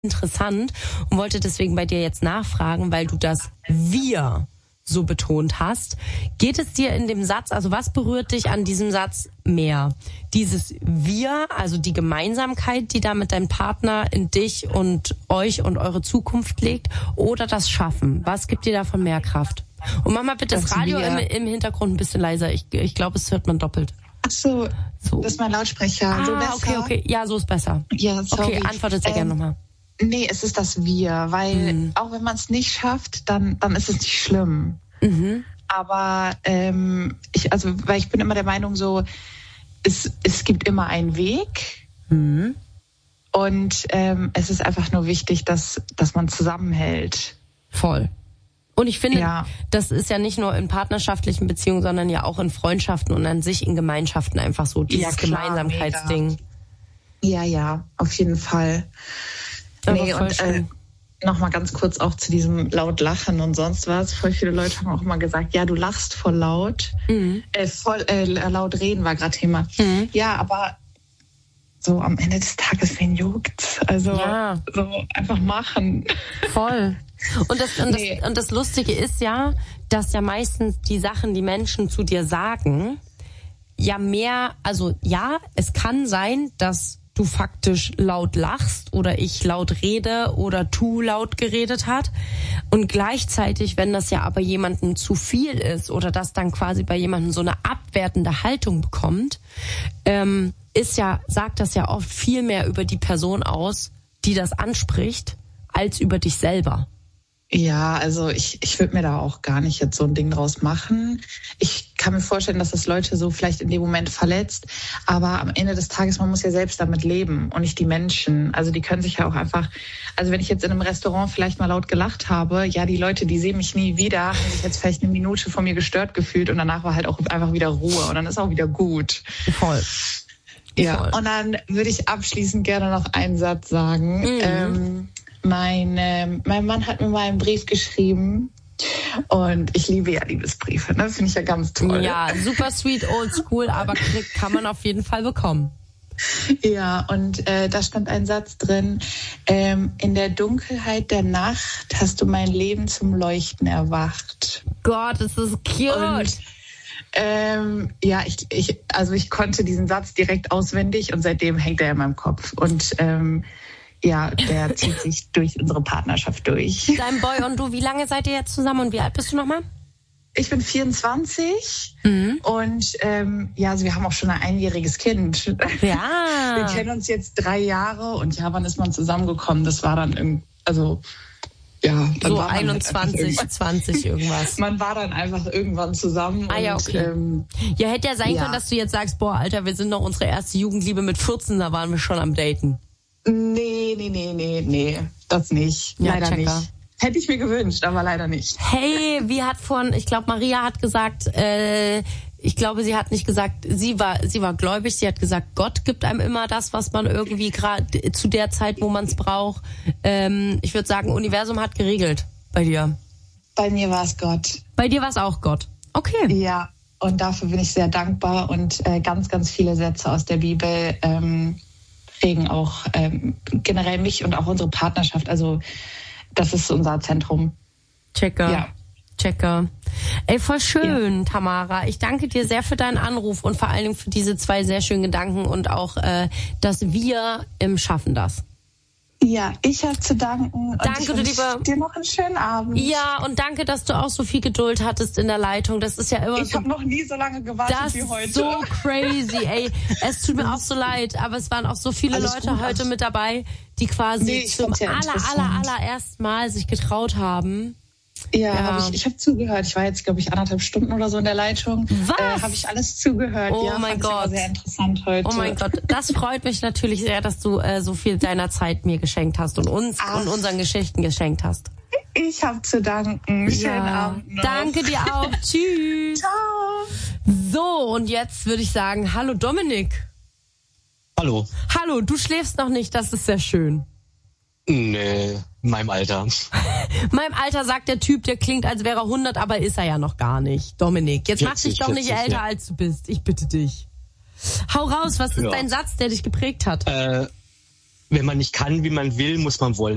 interessant und wollte deswegen bei dir jetzt nachfragen, weil du das Wir so betont hast. Geht es dir in dem Satz, also was berührt dich an diesem Satz mehr? Dieses Wir, also die Gemeinsamkeit, die da mit deinem Partner in dich und euch und eure Zukunft legt, oder das Schaffen? Was gibt dir davon mehr Kraft? Und mach mal bitte das Radio im Hintergrund ein bisschen leiser. Ich glaube, es hört man doppelt. Ach so, das ist mein Lautsprecher. So besser? Okay. Ja, so ist besser. Ja, sorry. Okay, antwortet sehr gerne nochmal. Nee, es ist das Wir, weil auch wenn man es nicht schafft, dann ist es nicht schlimm. Mhm. Aber weil ich bin immer der Meinung so, es gibt immer einen Weg und es ist einfach nur wichtig, dass man zusammenhält. Voll. Und ich finde, das ist ja nicht nur in partnerschaftlichen Beziehungen, sondern ja auch in Freundschaften und an sich in Gemeinschaften einfach so, dieses Gemeinsamkeitsding. Mega. Ja, auf jeden Fall. Nee, und nochmal ganz kurz auch zu diesem laut Lachen und sonst was. Voll viele Leute haben auch immer gesagt, ja, du lachst voll laut. Laut reden war gerade Thema. Ja, aber so am Ende des Tages, wen juckt's? Also so einfach machen. Voll. Und das Lustige ist ja, dass ja meistens die Sachen, die Menschen zu dir sagen, ja mehr, also ja, es kann sein, dass du faktisch laut lachst oder ich laut rede oder du laut geredet hat. Und gleichzeitig, wenn das ja aber jemandem zu viel ist oder das dann quasi bei jemandem so eine abwertende Haltung bekommt, sagt das ja oft viel mehr über die Person aus, die das anspricht, als über dich selber. Ja, also ich würde mir da auch gar nicht jetzt so ein Ding draus machen. Ich kann mir vorstellen, dass das Leute so vielleicht in dem Moment verletzt, aber am Ende des Tages, man muss ja selbst damit leben und nicht die Menschen. Also die können sich ja auch einfach, also wenn ich jetzt in einem Restaurant vielleicht mal laut gelacht habe, ja, die Leute, die sehen mich nie wieder, haben sich jetzt vielleicht eine Minute von mir gestört gefühlt und danach war halt auch einfach wieder Ruhe und dann ist auch wieder gut. Voll. Ja, und dann würde ich abschließend gerne noch einen Satz sagen. Mein Mann hat mir mal einen Brief geschrieben und ich liebe ja Liebesbriefe, ne? Finde ich ja ganz toll. Ja, super sweet, old school, aber kann man auf jeden Fall bekommen. Ja, und da stand ein Satz drin, in der Dunkelheit der Nacht hast du mein Leben zum Leuchten erwacht. Gott, das ist cute. Und ich konnte diesen Satz direkt auswendig und seitdem hängt er in meinem Kopf und der zieht sich durch unsere Partnerschaft durch. Dein Boy und du, wie lange seid ihr jetzt zusammen und wie alt bist du nochmal? Ich bin 24 und also wir haben auch schon ein einjähriges Kind. Ja. Wir kennen uns jetzt 3 Jahre und wann ist man zusammengekommen? Das war dann dann so war 21, 20 irgendwas. Man war dann einfach irgendwann zusammen. Okay. Hätte ja sein können, dass du jetzt sagst, boah, Alter, wir sind noch unsere erste Jugendliebe mit 14, da waren wir schon am Daten. Nee, das nicht. Ja, leider nicht. Hätte ich mir gewünscht, aber leider nicht. Hey, ich glaube, Maria hat gesagt, sie hat nicht gesagt, sie war gläubig, sie hat gesagt, Gott gibt einem immer das, was man irgendwie gerade zu der Zeit, wo man es braucht. Ich würde sagen, Universum hat geregelt bei dir. Bei mir war es Gott. Bei dir war es auch Gott. Okay. Ja, und dafür bin ich sehr dankbar und ganz, ganz viele Sätze aus der Bibel prägen auch generell mich und auch unsere Partnerschaft. Also das ist unser Zentrum. Checker. Ey, voll schön, Tamara. Ich danke dir sehr für deinen Anruf und vor allen Dingen für diese 2 sehr schönen Gedanken und auch, dass wir Schaffen das. Ja, ich habe zu danken. Danke, du Liebe. Dir noch einen schönen Abend. Ja, und danke, dass du auch so viel Geduld hattest in der Leitung. Das ist ja immer Ich habe noch nie so lange gewartet wie heute. Das ist so crazy, ey. Es tut mir auch so leid, aber es waren auch so viele Leute heute mit dabei, die quasi zum allerersten Mal sich getraut haben. Ja. Ich habe zugehört. Ich war jetzt, glaube ich, 1,5 Stunden oder so in der Leitung. Was? Habe ich alles zugehört. Oh mein Gott. Das war sehr interessant heute. Oh mein Gott. Das freut mich natürlich sehr, dass du so viel deiner Zeit mir geschenkt hast und uns und unseren Geschichten geschenkt hast. Ich habe zu danken. Schönen Abend noch. Danke dir auch. Tschüss. Ciao. So, und jetzt würde ich sagen, hallo Dominik. Hallo. Hallo, du schläfst noch nicht. Das ist sehr schön. Nee, in meinem Alter. Meinem Alter sagt der Typ, der klingt, als wäre er 100, aber ist er ja noch gar nicht. Dominik, jetzt mach dich doch nicht älter, als du bist. Ich bitte dich. Hau raus, was ist dein Satz, der dich geprägt hat? Wenn man nicht kann, wie man will, muss man wollen.